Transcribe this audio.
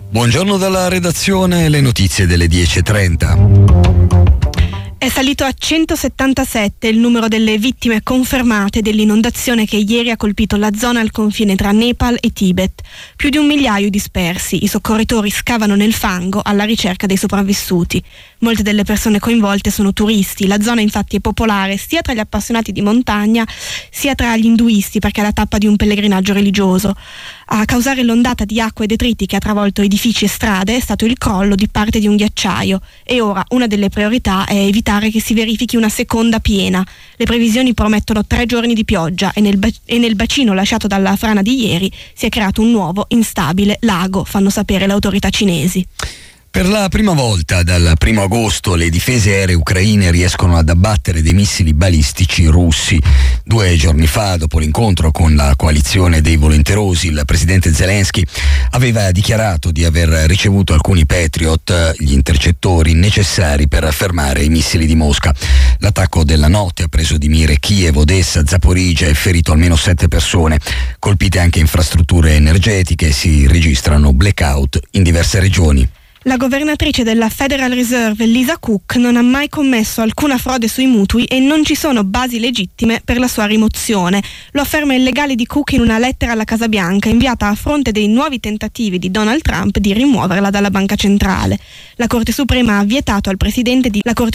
Buongiorno dalla redazione, le notizie delle 10:30. È salito a 177 il numero delle vittime confermate dell'inondazione che ieri ha colpito la zona al confine tra Nepal e Tibet. Più di 1 migliaio dispersi, i soccorritori scavano nel fango alla ricerca dei sopravvissuti. Molte delle persone coinvolte sono turisti, la zona infatti è popolare sia tra gli appassionati di montagna sia tra gli induisti perché è la tappa di un pellegrinaggio religioso. A causare l'ondata di acqua e detriti che ha travolto edifici e strade è stato il crollo di parte di un ghiacciaio e ora una delle priorità è evitare che si verifichi una seconda piena. Le previsioni promettono 3 giorni di pioggia e nel bacino lasciato dalla frana di ieri si è creato un nuovo instabile lago, fanno sapere le autorità cinesi. Per la prima volta dal 1 agosto le difese aeree ucraine riescono ad abbattere dei missili balistici russi. 2 giorni fa, dopo l'incontro con la coalizione dei volenterosi, il presidente Zelensky aveva dichiarato di aver ricevuto alcuni Patriot, gli intercettori necessari per fermare i missili di Mosca. L'attacco della notte ha preso di mira Kiev, Odessa, Zaporizhzhia e ferito almeno 7 persone. Colpite anche infrastrutture energetiche, si registrano blackout in diverse regioni. La governatrice della Federal Reserve, Lisa Cook, non ha mai commesso alcuna frode sui mutui e non ci sono basi legittime per la sua rimozione. Lo afferma il legale di Cook in una lettera alla Casa Bianca inviata a fronte dei nuovi tentativi di Donald Trump di rimuoverla dalla banca centrale. La Corte Suprema ha vietato al presidente di